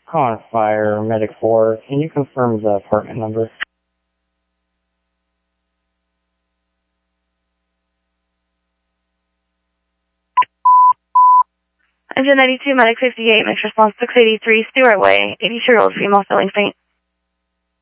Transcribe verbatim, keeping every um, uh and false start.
Calling fire, medic four. Can you confirm the apartment number? Engine ninety-two, medic fifty-eight, mixed response six eighty-three, Stewart Way, eighty-two-year-old female feeling faint.